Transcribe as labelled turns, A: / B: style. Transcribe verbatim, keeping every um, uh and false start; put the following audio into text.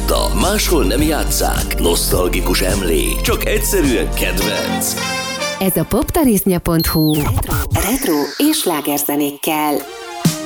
A: Régóta máshol nem játsszák. Nosztalgikus emlék, csak egyszerűen kedvenc.
B: Ez a poptarisznya pont hu retro, retro és slágerzenékkel.